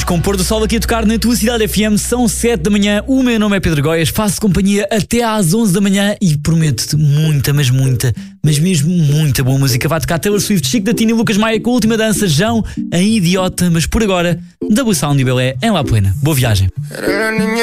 seguimos com o Pôr do Sol aqui a tocar na tua cidade FM. São 7 da manhã, o meu nome é Pedro Góias. Faço companhia até às 11 da manhã e prometo-te muita, mas mesmo muita boa música. Vai tocar Taylor Swift, Chico da Tina e Lucas Maia com a última dança, João, em Idiota. Mas por agora, Double Sound e Belé em La Plena. Boa viagem.